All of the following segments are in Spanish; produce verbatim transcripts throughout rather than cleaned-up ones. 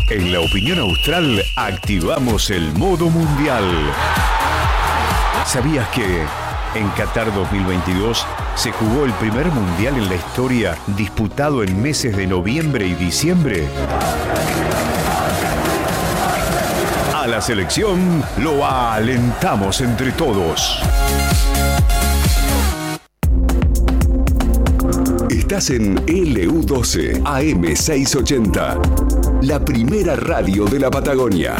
En La Opinión Austral activamos el modo mundial. ¿Sabías que en Qatar dos mil veintidós se jugó el primer mundial en la historia disputado en meses de noviembre y diciembre? A la selección lo alentamos entre todos. Estás en L U doce A M seiscientos ochenta, la primera radio de la Patagonia.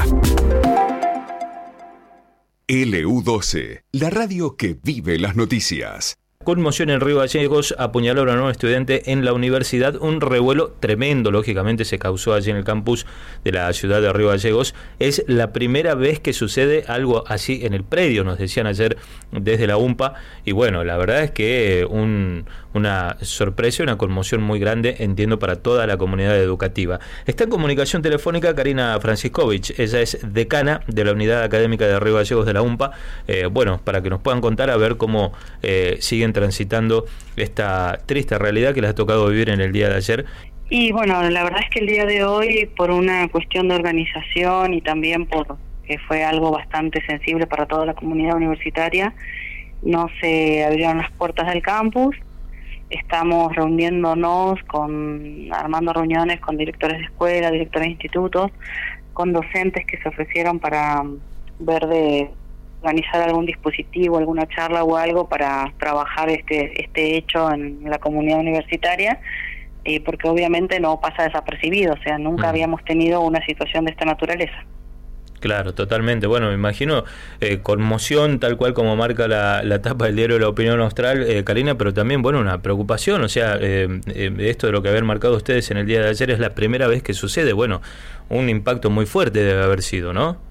L U doce, la radio que vive las noticias. Conmoción en Río Gallegos, apuñalaron a un estudiante en la universidad. Un revuelo tremendo, lógicamente, se causó allí en el campus de la ciudad de Río Gallegos. Es la primera vez que sucede algo así en el predio, nos decían ayer desde la UMPA. Y bueno, la verdad es que un, una sorpresa, una conmoción muy grande, entiendo, para toda la comunidad educativa. Está en comunicación telefónica Karina Franciscovich. Ella es decana de la Unidad Académica de Río Gallegos de la UMPA. Eh, bueno, para que nos puedan contar a ver cómo eh, siguen transitando esta triste realidad que les ha tocado vivir en el día de ayer. Y bueno, la verdad es que el día de hoy, por una cuestión de organización y también por que fue algo bastante sensible para toda la comunidad universitaria, no se abrieron las puertas del campus. Estamos reuniéndonos, con armando reuniones con directores de escuela, directores de institutos, con docentes que se ofrecieron para ver de organizar algún dispositivo, alguna charla o algo para trabajar este este hecho en la comunidad universitaria, eh, porque obviamente no pasa desapercibido, o sea, nunca mm. habíamos tenido una situación de esta naturaleza. Claro, totalmente. Bueno, me imagino eh, conmoción, tal cual como marca la, la tapa del diario La Opinión Austral, eh, Karina, pero también, bueno, una preocupación, o sea, eh, eh, esto de lo que habían marcado ustedes en el día de ayer es la primera vez que sucede. Bueno, un impacto muy fuerte debe haber sido, ¿no?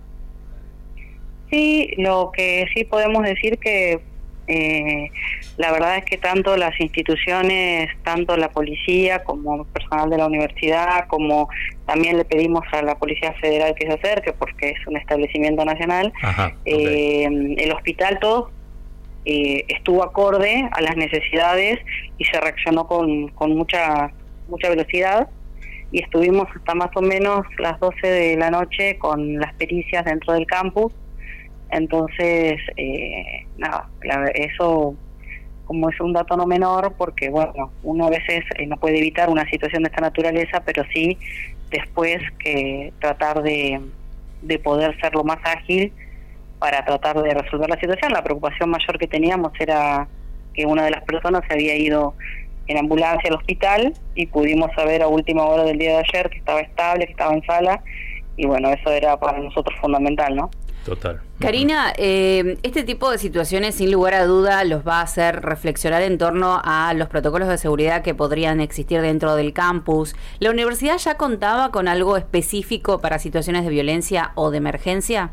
Sí, lo que sí podemos decir que eh, la verdad es que tanto las instituciones, tanto la policía como personal de la universidad, como también le pedimos a la Policía Federal que se acerque porque es un establecimiento nacional. Ajá, okay. eh, el hospital todo eh, estuvo acorde a las necesidades y se reaccionó con, con mucha mucha velocidad, y estuvimos hasta más o menos las doce de la noche con las pericias dentro del campus. Entonces, eh, nada, la, eso como es un dato no menor, porque bueno, uno a veces eh, no puede evitar una situación de esta naturaleza, pero sí después que tratar de, de poder ser lo más ágil para tratar de resolver la situación. La preocupación mayor que teníamos era que una de las personas se había ido en ambulancia al hospital y pudimos saber a última hora del día de ayer que estaba estable, que estaba en sala, y bueno, eso era para nosotros fundamental, ¿no? Total. Karina, eh, este tipo de situaciones sin lugar a duda los va a hacer reflexionar en torno a los protocolos de seguridad que podrían existir dentro del campus. ¿La universidad ya contaba con algo específico para situaciones de violencia o de emergencia?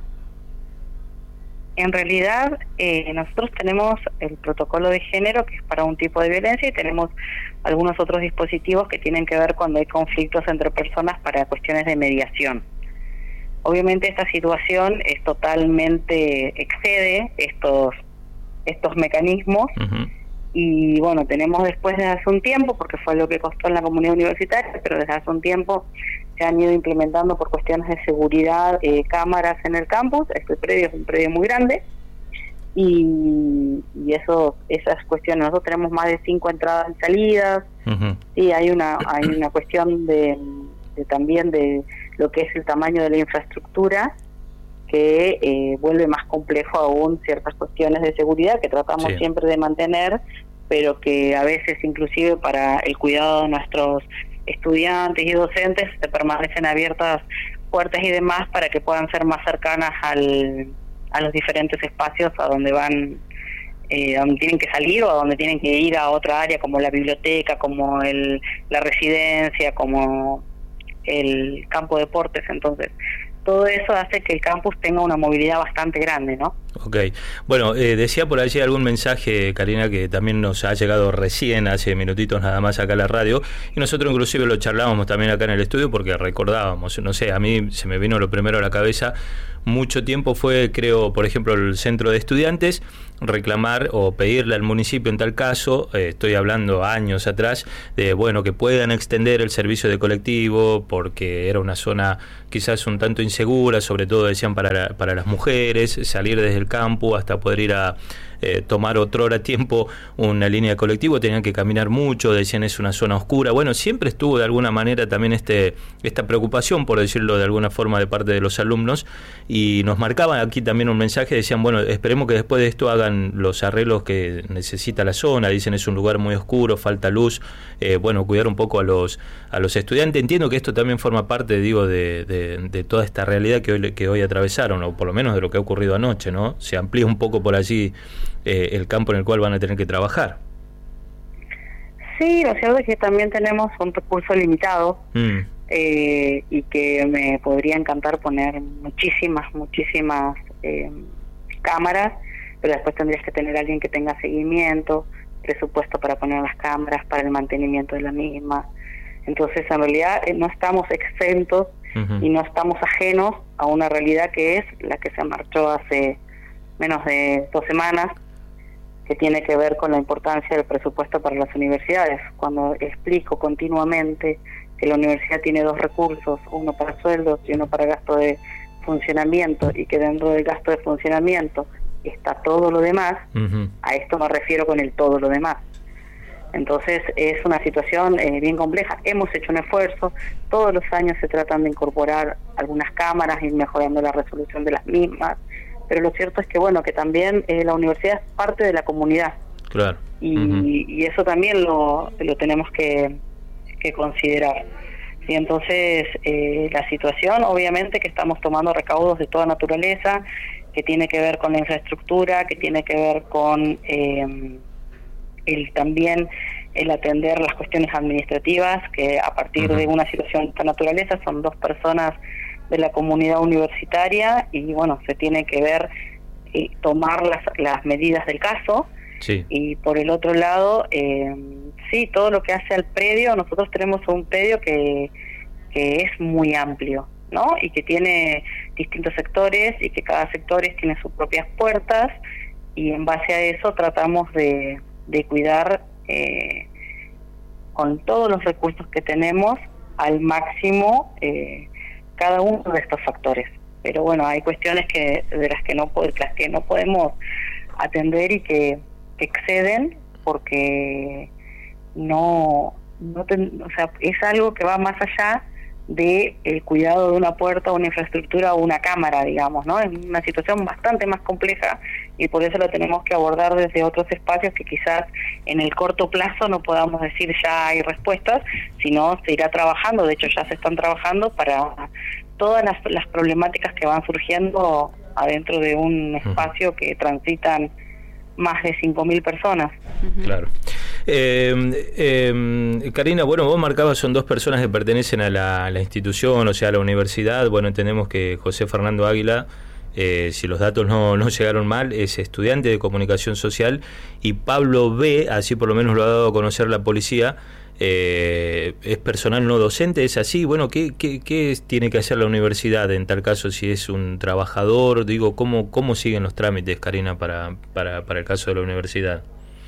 En realidad, eh, nosotros tenemos el protocolo de género, que es para un tipo de violencia, y tenemos algunos otros dispositivos que tienen que ver cuando hay conflictos entre personas para cuestiones de mediación. Obviamente esta situación es totalmente, excede estos estos mecanismos. Uh-huh. Y bueno, tenemos después desde hace un tiempo, porque fue lo que costó en la comunidad universitaria, pero desde hace un tiempo se han ido implementando por cuestiones de seguridad eh, cámaras en el campus. Este predio es un predio muy grande y, y eso esas cuestiones, nosotros tenemos más de cinco entradas y salidas. Uh-huh. Sí, hay una hay una cuestión de, de también de lo que es el tamaño de la infraestructura, que eh, vuelve más complejo aún ciertas cuestiones de seguridad que tratamos sí. siempre de mantener, pero que a veces inclusive para el cuidado de nuestros estudiantes y docentes se permanecen abiertas puertas y demás para que puedan ser más cercanas al, a los diferentes espacios a donde van, eh, a donde tienen que salir o a donde tienen que ir a otra área, como la biblioteca, como el, la residencia, como el campo de deportes. Entonces todo eso hace que el campus tenga una movilidad bastante grande, ¿no? Ok, bueno, eh, decía por allí algún mensaje, Karina, que también nos ha llegado recién, hace minutitos nada más acá a la radio, y nosotros inclusive lo charlábamos también acá en el estudio porque recordábamos, no sé, a mí se me vino lo primero a la cabeza, mucho tiempo fue, creo, por ejemplo, el centro de estudiantes, reclamar o pedirle al municipio en tal caso, eh, estoy hablando años atrás, de bueno, que puedan extender el servicio de colectivo porque era una zona quizás un tanto insegura, sobre todo decían para, la, para las mujeres, salir desde el campo hasta poder ir a eh, tomar otra hora tiempo una línea de colectivo, tenían que caminar mucho, decían es una zona oscura. Bueno, siempre estuvo de alguna manera también este esta preocupación, por decirlo de alguna forma, de parte de los alumnos, y nos marcaban aquí también un mensaje, decían, bueno, esperemos que después de esto hagan los arreglos que necesita la zona, dicen es un lugar muy oscuro, falta luz, eh, bueno, cuidar un poco a los a los estudiantes. Entiendo que esto también forma parte, digo, de, de, de toda esta realidad que hoy, que hoy atravesaron, o por lo menos de lo que ha ocurrido anoche, ¿no? Se amplía un poco por allí eh, el campo en el cual van a tener que trabajar. Sí, lo cierto es que también tenemos un recurso limitado, mm. eh, y que me podría encantar poner muchísimas, muchísimas eh, cámaras, pero después tendrías que tener a alguien que tenga seguimiento, presupuesto para poner las cámaras, para el mantenimiento de la misma. Entonces, en realidad, eh, no estamos exentos uh-huh. y no estamos ajenos a una realidad que es la que se marchó hace menos de dos semanas, que tiene que ver con la importancia del presupuesto para las universidades. Cuando explico continuamente que la universidad tiene dos recursos, uno para sueldos y uno para gasto de funcionamiento, y que dentro del gasto de funcionamiento está todo lo demás, uh-huh. a esto me refiero con el todo lo demás. Entonces es una situación eh, bien compleja. Hemos hecho un esfuerzo, todos los años se tratan de incorporar algunas cámaras y mejorando la resolución de las mismas, pero lo cierto es que bueno, que también eh, la universidad es parte de la comunidad. Claro. Y, uh-huh. y eso también lo, lo tenemos que, que considerar. Sí, entonces eh, la situación, obviamente que estamos tomando recaudos de toda naturaleza, que tiene que ver con la infraestructura, que tiene que ver con eh, el también el atender las cuestiones administrativas, que a partir uh-huh. de una situación de esta naturaleza son dos personas de la comunidad universitaria y bueno, se tiene que ver y eh, tomar las, las medidas del caso. Sí. Y por el otro lado, eh, sí, todo lo que hace al predio, nosotros tenemos un predio que, que es muy amplio, ¿no? Y que tiene distintos sectores y que cada sector tiene sus propias puertas, y en base a eso tratamos de, de cuidar eh, con todos los recursos que tenemos al máximo eh, cada uno de estos factores. Pero bueno, hay cuestiones que de las que no las que no podemos atender y que, que exceden porque no no ten, o sea, es algo que va más allá de el cuidado de una puerta, una infraestructura o una cámara, digamos, ¿no? Es una situación bastante más compleja y por eso lo tenemos que abordar desde otros espacios que quizás en el corto plazo no podamos decir ya hay respuestas, sino se irá trabajando, de hecho ya se están trabajando para todas las, las problemáticas que van surgiendo adentro de un espacio que transitan más de cinco mil personas. Claro. Eh, eh, Karina, bueno, vos marcabas, son dos personas que pertenecen a la, a la institución, o sea, a la universidad. Bueno, entendemos que José Fernando Águila, eh, si los datos no, no llegaron mal, es estudiante de comunicación social, y Pablo B., así por lo menos lo ha dado a conocer la policía, eh, es personal no docente, ¿es así? Bueno, ¿qué, qué, qué tiene que hacer la universidad en tal caso si es un trabajador? Digo, ¿cómo, cómo siguen los trámites, Karina, para, para, para el caso de la universidad?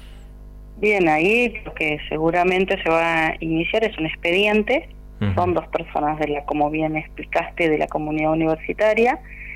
Bien, ahí lo que seguramente se va a iniciar es un expediente. Uh-huh. Son dos personas, de la, como bien explicaste, de la comunidad universitaria,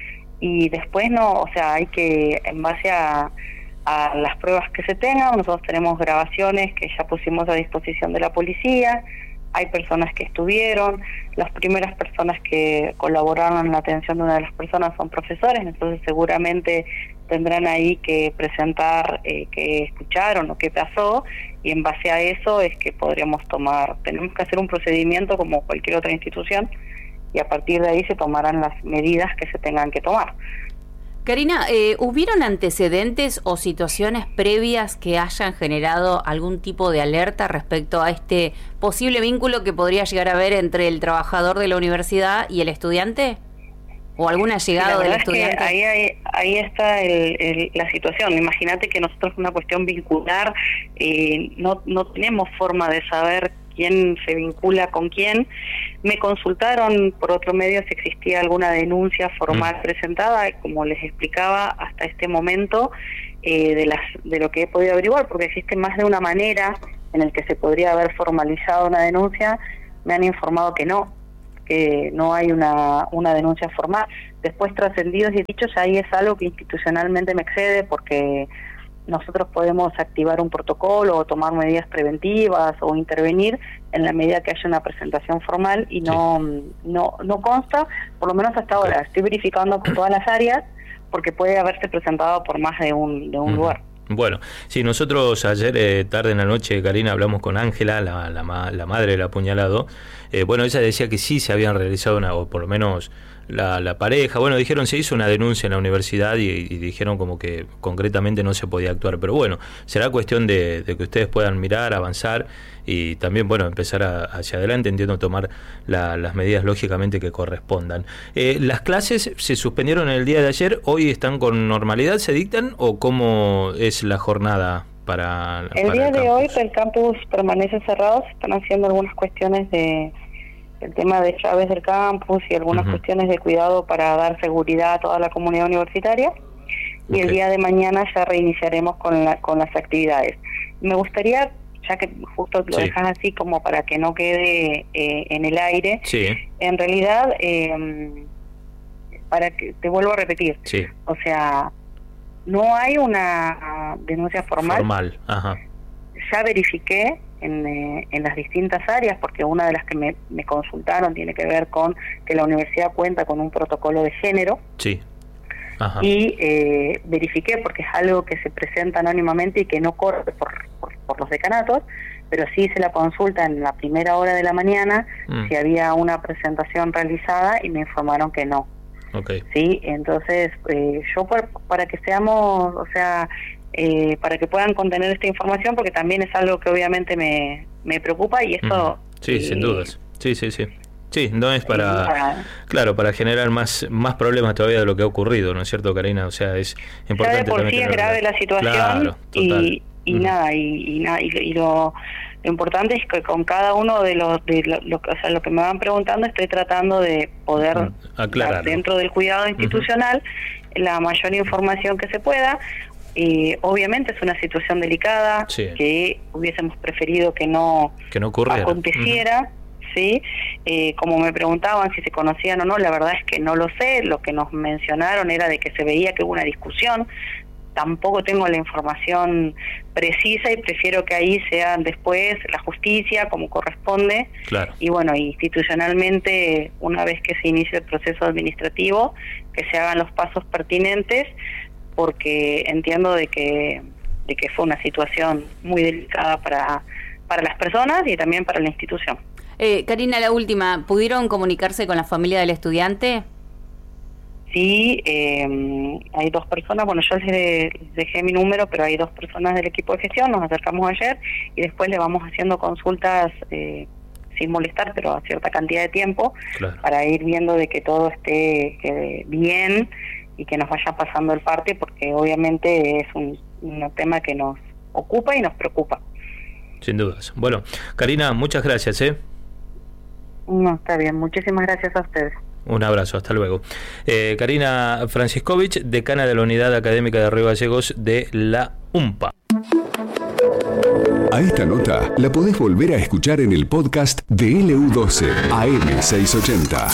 y después no, o sea, hay que, en base a, a las pruebas que se tengan, nosotros tenemos grabaciones que ya pusimos a disposición de la policía, hay personas que estuvieron, las primeras personas que colaboraron en la atención de una de las personas son profesores, entonces seguramente tendrán ahí que presentar eh, qué escucharon o qué pasó, y en base a eso es que podríamos tomar, tenemos que hacer un procedimiento como cualquier otra institución, y a partir de ahí se tomarán las medidas que se tengan que tomar. Karina, eh, ¿hubieron antecedentes o situaciones previas que hayan generado algún tipo de alerta respecto a este posible vínculo que podría llegar a haber entre el trabajador de la universidad y el estudiante? o algún allegado del estudiante. Ahí, ahí, ahí está el, el, la situación. Imagínate que nosotros una cuestión vincular, eh, no, no tenemos forma de saber quién se vincula con quién. Me consultaron por otro medio si existía alguna denuncia formal mm. presentada, como les explicaba hasta este momento, eh, de las de lo que he podido averiguar, porque existe más de una manera en el que se podría haber formalizado una denuncia. Me han informado que no, que no hay una, una denuncia formal. Después, trascendidos y dichos, ahí es algo que institucionalmente me excede, porque nosotros podemos activar un protocolo o tomar medidas preventivas o intervenir en la medida que haya una presentación formal y no, sí. no, no consta, por lo menos hasta ahora. Estoy verificando con todas las áreas, porque puede haberse presentado por más de un, de un uh-huh. lugar. Bueno, sí, nosotros ayer eh, tarde en la noche, Karina, hablamos con Ángela, la, la, la madre del apuñalado. Eh, bueno, ella decía que sí se habían realizado una, o por lo menos la, la pareja, bueno, dijeron se hizo una denuncia en la universidad y, y dijeron como que concretamente no se podía actuar, pero bueno, será cuestión de, de que ustedes puedan mirar, avanzar y también, bueno, empezar a, hacia adelante, entiendo, tomar la, las medidas lógicamente que correspondan. Eh, ¿Las clases se suspendieron el día de ayer? ¿Hoy están con normalidad? ¿Se dictan o cómo es la jornada para, el para día el de campus? hoy el campus permanece cerrado, se están haciendo algunas cuestiones de el tema de llaves del campus y algunas uh-huh. cuestiones de cuidado para dar seguridad a toda la comunidad universitaria, y okay. el día de mañana ya reiniciaremos con la, con las actividades. Me gustaría, ya que justo lo sí. dejas así como para que no quede eh, en el aire, sí. en realidad, eh, para que te vuelvo a repetir, sí. o sea, no hay una denuncia formal. Formal, ajá. Ya verifiqué en, eh, en las distintas áreas, porque una de las que me, me consultaron tiene que ver con que la universidad cuenta con un protocolo de género. Sí. Ajá. Y eh, verifiqué, porque es algo que se presenta anónimamente y que no corre por, por, por los decanatos, pero sí hice la consulta en la primera hora de la mañana mm. si había una presentación realizada y me informaron que no. Okay. Sí, entonces eh, yo por, para que seamos, o sea, eh, para que puedan contener esta información, porque también es algo que obviamente me, me preocupa y esto... Mm. Sí, eh, sin dudas. Sí, sí, sí. Sí, no es para, para, claro, para generar más más problemas todavía de lo que ha ocurrido, ¿no es cierto, Karina? O sea, es importante. Ya de por también sí es grave la situación, claro, y, y mm. nada, y, y, nada y, y lo, lo importante es que con cada uno de los, de lo, lo, o sea, lo que me van preguntando, estoy tratando de poder dar dentro del cuidado institucional uh-huh. la mayor información que se pueda. Eh, obviamente es una situación delicada, sí. que hubiésemos preferido que no, que no ocurriera. aconteciera. Uh-huh. Sí, eh, como me preguntaban si se conocían o no, la verdad es que no lo sé. Lo que nos mencionaron era de que se veía que hubo una discusión. Tampoco tengo la información precisa y prefiero que ahí sea después la justicia como corresponde. Claro. Y bueno, institucionalmente, una vez que se inicie el proceso administrativo, que se hagan los pasos pertinentes, porque entiendo de que de que fue una situación muy delicada para para las personas y también para la institución. Eh, Karina, la última, ¿pudieron comunicarse con la familia del estudiante? Sí, eh, hay dos personas, bueno, yo les dejé mi número, pero hay dos personas del equipo de gestión, nos acercamos ayer y después le vamos haciendo consultas eh, sin molestar, pero a cierta cantidad de tiempo, claro. para ir viendo de que todo esté que, bien y que nos vaya pasando el parte, porque obviamente es un, un tema que nos ocupa y nos preocupa. Sin dudas. Bueno, Karina, muchas gracias, ¿eh? No, está bien. Muchísimas gracias a ustedes. Un abrazo, hasta luego. Eh, Karina Franciscovich, decana de la Unidad Académica de Río Gallegos de la UMPA. A esta nota la podés volver a escuchar en el podcast de L U doce A M seiscientos ochenta.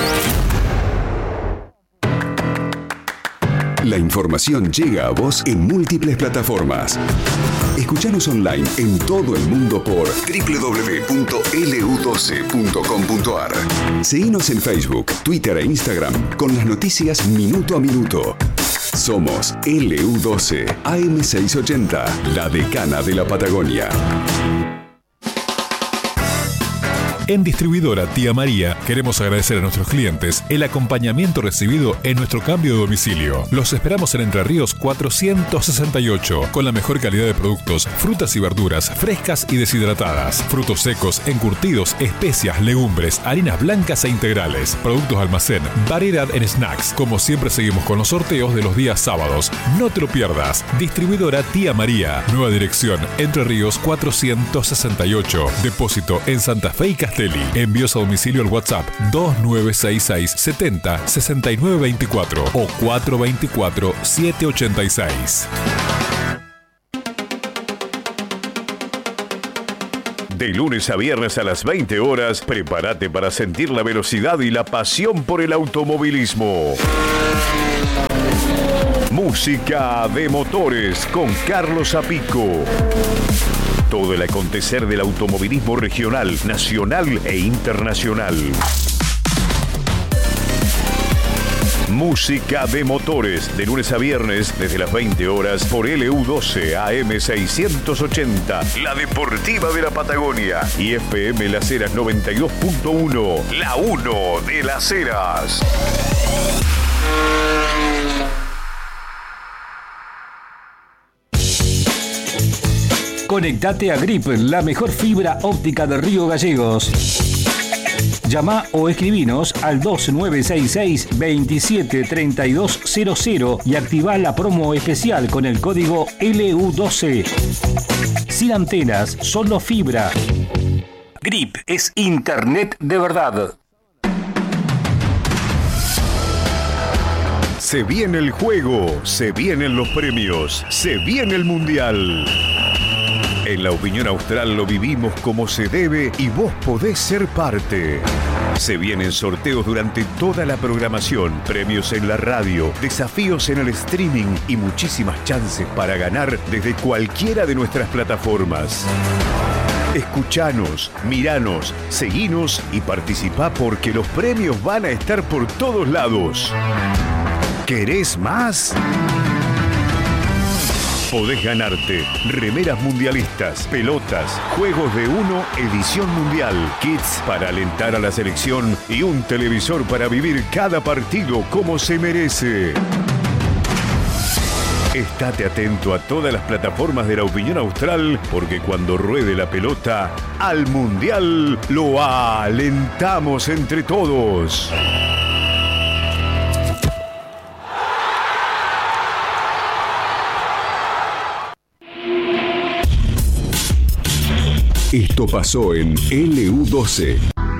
La información llega a vos en múltiples plataformas. Escuchanos online en todo el mundo por doble u doble u doble u punto L U doce punto com punto A R. Seguinos en Facebook, Twitter e Instagram con las noticias minuto a minuto. Somos L U doce A M seiscientos ochenta, la decana de la Patagonia. En Distribuidora Tía María queremos agradecer a nuestros clientes el acompañamiento recibido en nuestro cambio de domicilio. Los esperamos en Entre Ríos cuatrocientos sesenta y ocho, con la mejor calidad de productos, frutas y verduras frescas y deshidratadas, frutos secos, encurtidos, especias, legumbres, harinas blancas e integrales, productos almacén, variedad en snacks. Como siempre seguimos con los sorteos de los días sábados. No te lo pierdas. Distribuidora Tía María. Nueva dirección, Entre Ríos cuatrocientos sesenta y ocho. Depósito en Santa Fe y Castelli. Envíos a domicilio al WhatsApp dos nueve seis seis setenta sesenta y nueve veinticuatro o cuatro veinticuatro siete ochenta y seis. De lunes a viernes a las veinte horas, prepárate para sentir la velocidad y la pasión por el automovilismo. Música de motores con Carlos Apico. Todo el acontecer del automovilismo regional, nacional e internacional. Música de motores, de lunes a viernes, desde las veinte horas, por L U doce A M seiscientos ochenta, la deportiva de la Patagonia, y F M Las Heras noventa y dos punto uno, la uno de Las Heras. Conectate a Grip, la mejor fibra óptica de Río Gallegos. Llama o escribinos al dos nueve seis seis veintisiete treinta y dos cero cero y activa la promo especial con el código L U doce. Sin antenas, solo fibra. Grip es internet de verdad. Se viene el juego, se vienen los premios, se viene el mundial. En La Opinión Austral lo vivimos como se debe y vos podés ser parte. Se vienen sorteos durante toda la programación, premios en la radio, desafíos en el streaming y muchísimas chances para ganar desde cualquiera de nuestras plataformas. Escuchanos, miranos, seguinos y participá porque los premios van a estar por todos lados. ¿Querés más? Podés ganarte remeras mundialistas, pelotas, juegos de uno, edición mundial, kits para alentar a la selección y un televisor para vivir cada partido como se merece. Estate atento a todas las plataformas de La Opinión Austral porque cuando ruede la pelota, al mundial lo alentamos entre todos. Esto pasó en L U doce.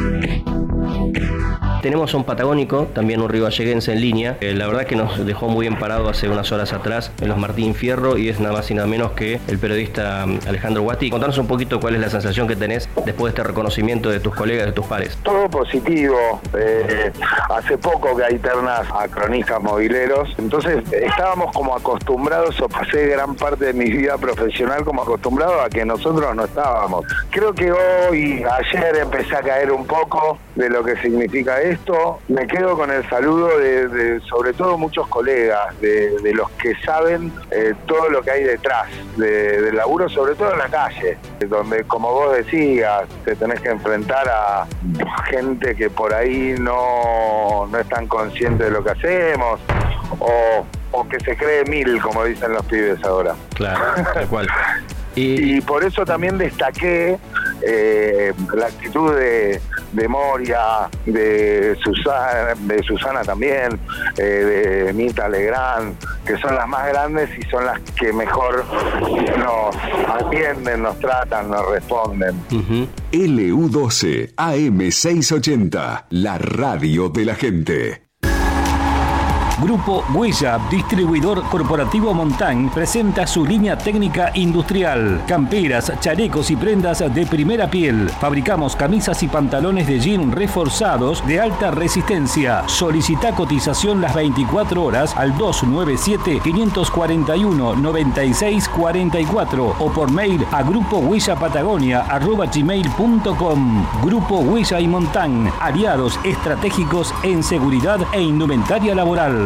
Tenemos un patagónico, también un rivalleguense en línea. Eh, la verdad que nos dejó muy bien parado hace unas horas atrás en los Martín Fierro y es nada más y nada menos que el periodista Alejandro Guasti. Contanos un poquito cuál es la sensación que tenés después de este reconocimiento de tus colegas, de tus pares. Todo positivo. Eh, hace poco que hay ternas a cronistas mobileros, entonces estábamos como acostumbrados, o pasé gran parte de mi vida profesional como acostumbrado a que nosotros no estábamos. Creo que hoy, ayer empecé a caer un poco de lo que significa esto. Esto me quedo con el saludo de, de sobre todo muchos colegas, de, de los que saben eh, todo lo que hay detrás de, del laburo, sobre todo en la calle, donde, como vos decías, te tenés que enfrentar a gente que por ahí no, no es tan consciente de lo que hacemos, o, o que se cree mil, como dicen los pibes ahora. Claro, tal cual. Y, y por eso también destaqué eh, la actitud de, de Moria, de Susana, de Susana también, eh, de Mita Legrand, que son las más grandes y son las que mejor nos atienden, nos tratan, nos responden. Uh-huh. L U doce A M seiscientos ochenta, la radio de la gente. Grupo Huella, distribuidor corporativo Montán, presenta su línea técnica industrial. Camperas, chalecos y prendas de primera piel. Fabricamos camisas y pantalones de jean reforzados de alta resistencia. Solicita cotización las veinticuatro horas al dos nueve siete, cinco cuatro uno, nueve seis cuatro cuatro o por mail a grupo huella patagonia arroba gmail punto com. Grupo Huella y Montán, aliados estratégicos en seguridad e indumentaria laboral.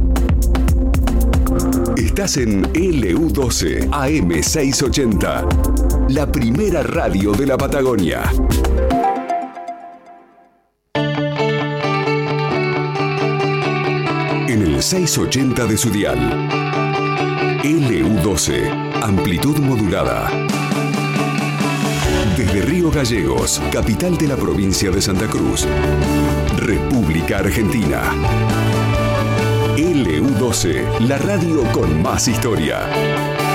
Estás en L U doce A M seiscientos ochenta, la primera radio de la Patagonia. el seiscientos ochenta de su dial. L U doce, amplitud modulada. Desde Río Gallegos, capital de la provincia de Santa Cruz, República Argentina. L U doce, la radio con más historia.